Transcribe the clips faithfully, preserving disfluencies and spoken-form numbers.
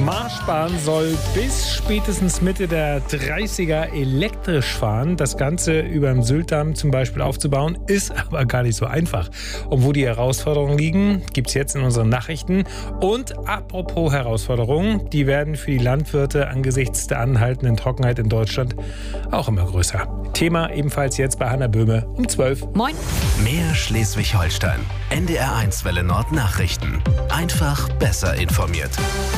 Marschbahn soll bis spätestens Mitte der dreißiger elektrisch fahren. Das Ganze über dem Syltdamm zum Beispiel aufzubauen, ist aber gar nicht so einfach. Und wo die Herausforderungen liegen, gibt es jetzt in unseren Nachrichten. Und apropos Herausforderungen, die werden für die Landwirte angesichts der anhaltenden Trockenheit in Deutschland auch immer größer. Thema ebenfalls jetzt bei Hannah Böhme um zwölf. Moin. Mehr Schleswig-Holstein. N D R eins Welle Nord Nachrichten. Einfach besser informiert.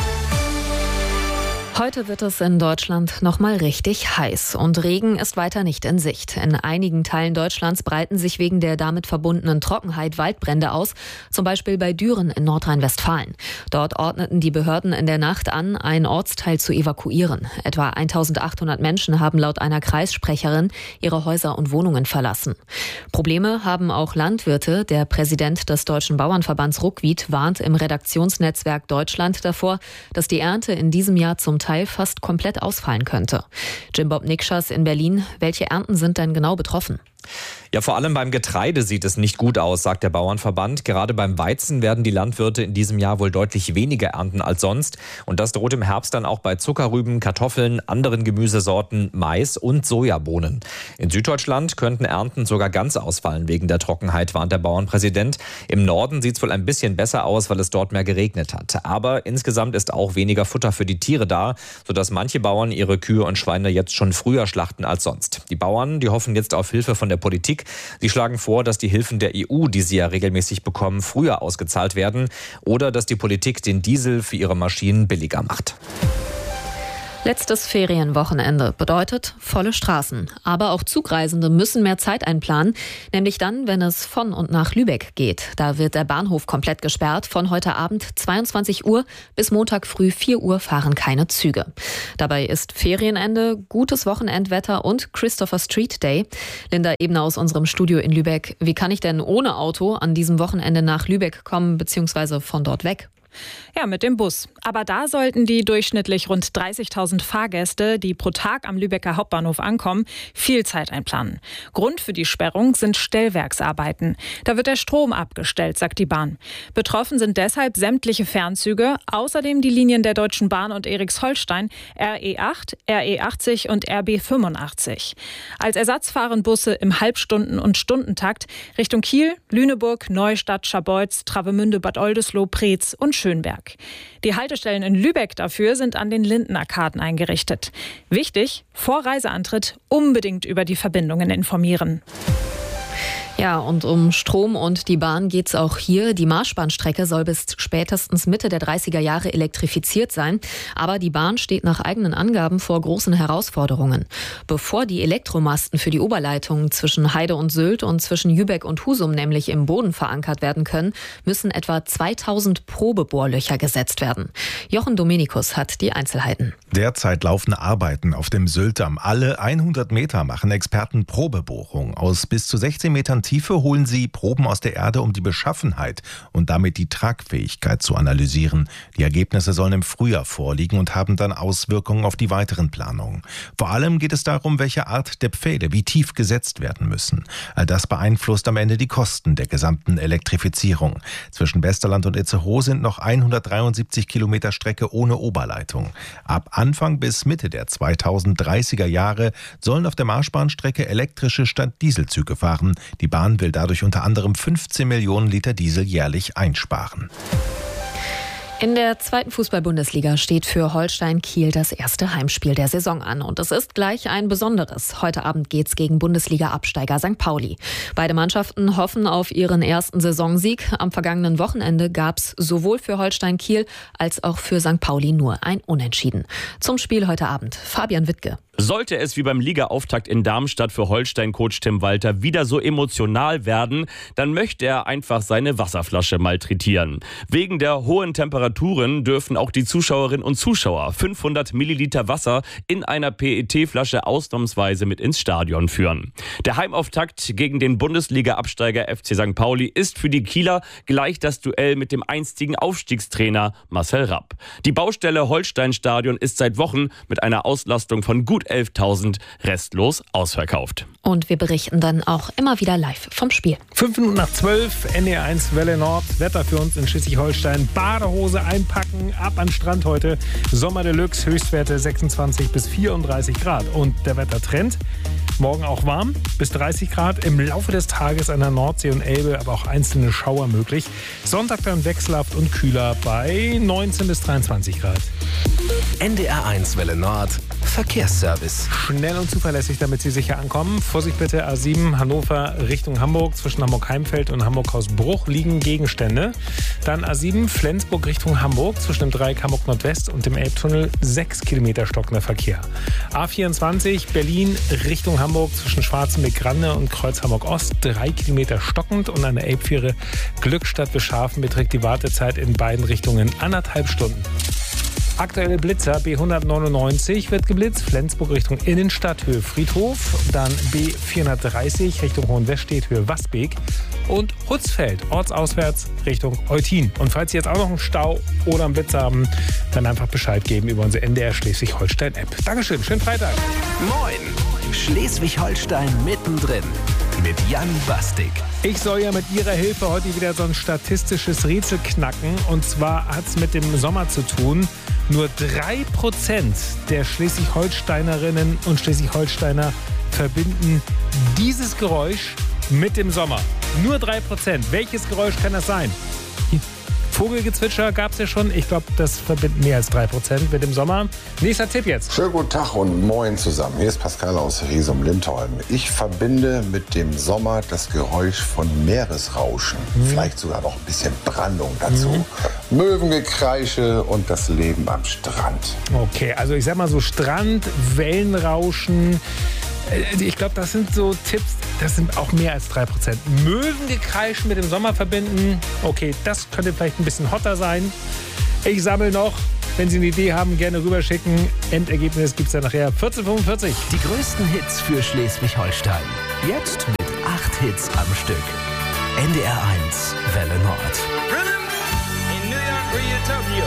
Heute wird es in Deutschland noch mal richtig heiß und Regen ist weiter nicht in Sicht. In einigen Teilen Deutschlands breiten sich wegen der damit verbundenen Trockenheit Waldbrände aus, zum Beispiel bei Düren in Nordrhein-Westfalen. Dort ordneten die Behörden in der Nacht an, einen Ortsteil zu evakuieren. Etwa eintausendachthundert Menschen haben laut einer Kreissprecherin ihre Häuser und Wohnungen verlassen. Probleme haben auch Landwirte. Der Präsident des Deutschen Bauernverbands Ruckwied warnt im Redaktionsnetzwerk Deutschland davor, dass die Ernte in diesem Jahr zum Teil fast komplett ausfallen könnte. Jim Bob Nikschas in Berlin. Welche Ernten sind denn genau betroffen? Ja, vor allem beim Getreide sieht es nicht gut aus, sagt der Bauernverband. Gerade beim Weizen werden die Landwirte in diesem Jahr wohl deutlich weniger ernten als sonst. Und das droht im Herbst dann auch bei Zuckerrüben, Kartoffeln, anderen Gemüsesorten, Mais und Sojabohnen. In Süddeutschland könnten Ernten sogar ganz ausfallen wegen der Trockenheit, warnt der Bauernpräsident. Im Norden sieht es wohl ein bisschen besser aus, weil es dort mehr geregnet hat. Aber insgesamt ist auch weniger Futter für die Tiere da, sodass manche Bauern ihre Kühe und Schweine jetzt schon früher schlachten als sonst. Die Bauern, die hoffen jetzt auf Hilfe von der Politik. Sie schlagen vor, dass die Hilfen der E U, die sie ja regelmäßig bekommen, früher ausgezahlt werden oder dass die Politik den Diesel für ihre Maschinen billiger macht. Letztes Ferienwochenende bedeutet volle Straßen. Aber auch Zugreisende müssen mehr Zeit einplanen, nämlich dann, wenn es von und nach Lübeck geht. Da wird der Bahnhof komplett gesperrt. Von heute Abend zweiundzwanzig Uhr bis Montag früh vier Uhr fahren keine Züge. Dabei ist Ferienende, gutes Wochenendwetter und Christopher Street Day. Linda Ebner aus unserem Studio in Lübeck. Wie kann ich denn ohne Auto an diesem Wochenende nach Lübeck kommen bzw. von dort weg? Ja, mit dem Bus. Aber da sollten die durchschnittlich rund dreißigtausend Fahrgäste, die pro Tag am Lübecker Hauptbahnhof ankommen, viel Zeit einplanen. Grund für die Sperrung sind Stellwerksarbeiten. Da wird der Strom abgestellt, sagt die Bahn. Betroffen sind deshalb sämtliche Fernzüge, außerdem die Linien der Deutschen Bahn und Erichs-Holstein, R E acht, R E achtzig und R B fünfundachtzig. Als Ersatz fahren Busse im Halbstunden- und Stundentakt Richtung Kiel, Lüneburg, Neustadt, Scharbeutz, Travemünde, Bad Oldesloe, Preetz und Schönberg. Die Haltestellen in Lübeck dafür sind an den Lindenarkaden eingerichtet. Wichtig, vor Reiseantritt unbedingt über die Verbindungen informieren. Ja, und um Strom und die Bahn geht's auch hier. Die Marschbahnstrecke soll bis spätestens Mitte der dreißiger Jahre elektrifiziert sein. Aber die Bahn steht nach eigenen Angaben vor großen Herausforderungen. Bevor die Elektromasten für die Oberleitungen zwischen Heide und Sylt und zwischen Jübeck und Husum nämlich im Boden verankert werden können, müssen etwa zweitausend Probebohrlöcher gesetzt werden. Jochen Dominikus hat die Einzelheiten. Derzeit laufen Arbeiten auf dem Syltdamm. Alle hundert Meter machen Experten Probebohrungen. Aus bis zu sechzehn Metern Tiefe holen sie Proben aus der Erde, um die Beschaffenheit und damit die Tragfähigkeit zu analysieren. Die Ergebnisse sollen im Frühjahr vorliegen und haben dann Auswirkungen auf die weiteren Planungen. Vor allem geht es darum, welche Art der Pfähle wie tief gesetzt werden müssen. All das beeinflusst am Ende die Kosten der gesamten Elektrifizierung. Zwischen Westerland und Itzehoe sind noch hundertdreiundsiebzig Kilometer Strecke ohne Oberleitung. Ab Anfang bis Mitte der zweitausenddreißiger Jahre sollen auf der Marschbahnstrecke elektrische statt Dieselzüge fahren. Die Bahn will dadurch unter anderem fünfzehn Millionen Liter Diesel jährlich einsparen. In der zweiten Fußball-Bundesliga steht für Holstein Kiel das erste Heimspiel der Saison an. Und es ist gleich ein besonderes. Heute Abend geht's gegen Bundesliga-Absteiger Sankt Pauli. Beide Mannschaften hoffen auf ihren ersten Saisonsieg. Am vergangenen Wochenende gab's sowohl für Holstein Kiel als auch für Sankt Pauli nur ein Unentschieden. Zum Spiel heute Abend Fabian Wittke. Sollte es wie beim Ligaauftakt in Darmstadt für Holstein-Coach Tim Walter wieder so emotional werden, dann möchte er einfach seine Wasserflasche malträtieren. Wegen der hohen Temperaturen dürfen auch die Zuschauerinnen und Zuschauer fünfhundert Milliliter Wasser in einer P E T-Flasche ausnahmsweise mit ins Stadion führen. Der Heimauftakt gegen den Bundesliga-Absteiger F C Sankt Pauli ist für die Kieler gleich das Duell mit dem einstigen Aufstiegstrainer Marcel Rapp. Die Baustelle Holstein-Stadion ist seit Wochen mit einer Auslastung von gut elftausend restlos ausverkauft. Und wir berichten dann auch immer wieder live vom Spiel. Fünf Minuten nach zwölf, N D R eins Welle Nord. Wetter für uns in Schleswig-Holstein. Badehose Badehose einpacken, ab an den Strand heute. Sommer Deluxe, Höchstwerte sechsundzwanzig bis vierunddreißig Grad. Und der Wettertrend, morgen auch warm, bis dreißig Grad. Im Laufe des Tages an der Nordsee und Elbe aber auch einzelne Schauer möglich. Sonntag dann wechselhaft und kühler bei neunzehn bis dreiundzwanzig Grad. N D R eins Welle Nord, Verkehrsservice. Schnell und zuverlässig, damit Sie sicher ankommen. Vorsicht bitte, A sieben Hannover Richtung Hamburg. Zwischen Hamburg-Heimfeld und Hamburg-Hausbruch liegen Gegenstände. Dann A sieben Flensburg Richtung Hamburg. Zwischen dem Dreieck Hamburg-Nordwest und dem Elbtunnel sechs Kilometer stockender Verkehr. A vierundzwanzig Berlin Richtung Hamburg. Zwischen Schwarzenbeck-Grande und Kreuz Hamburg-Ost drei Kilometer stockend. Und an der Elbfähre Glückstadt-Bescharfen beträgt die Wartezeit in beiden Richtungen anderthalb Stunden. Aktuelle Blitzer, B hundertneunundneunzig wird geblitzt, Flensburg Richtung Innenstadt, Höhe Friedhof. Dann B vierhundertdreißig Richtung Hohenwestedt, Höhe Wasbeek. Und Hutzfeld, ortsauswärts Richtung Eutin. Und falls Sie jetzt auch noch einen Stau oder einen Blitz haben, dann einfach Bescheid geben über unsere N D R Schleswig-Holstein-App. Dankeschön, schönen Freitag. Moin, Schleswig-Holstein mittendrin mit Jan Bastik. Ich soll ja mit Ihrer Hilfe heute wieder so ein statistisches Rätsel knacken. Und zwar hat es mit dem Sommer zu tun. Nur drei Prozent der Schleswig-Holsteinerinnen und Schleswig-Holsteiner verbinden dieses Geräusch mit dem Sommer. Nur drei Prozent. Welches Geräusch kann das sein? Vogelgezwitscher gab es ja schon. Ich glaube, das verbindet mehr als drei Prozent mit dem Sommer. Nächster Tipp jetzt. Schönen guten Tag und moin zusammen. Hier ist Pascal aus Riesum-Lindholm. Ich verbinde mit dem Sommer das Geräusch von Meeresrauschen. Mhm. Vielleicht sogar noch ein bisschen Brandung dazu. Mhm. Möwengekreische und das Leben am Strand. Okay, also ich sag mal so Strand, Wellenrauschen. Ich glaube, das sind so Tipps, das sind auch mehr als drei Prozent. Möwengekreisch mit dem Sommer verbinden, okay, das könnte vielleicht ein bisschen hotter sein. Ich sammle noch, wenn Sie eine Idee haben, gerne rüberschicken. Endergebnis gibt es dann nachher vierzehn Uhr fünfundvierzig. Die größten Hits für Schleswig-Holstein. Jetzt mit acht Hits am Stück. N D R eins Welle Nord. In New York, Rio, Tokyo.